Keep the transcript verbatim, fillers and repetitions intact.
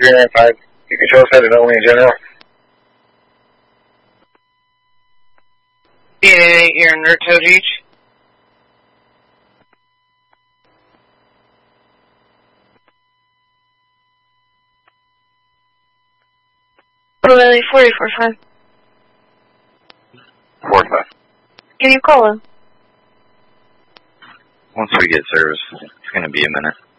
three nine five. You can show us how to know in general. D eight eight, you're in Nurto Beach. Lily forty-four five. four five. Can you call him? Once we get service, it's going to be a minute.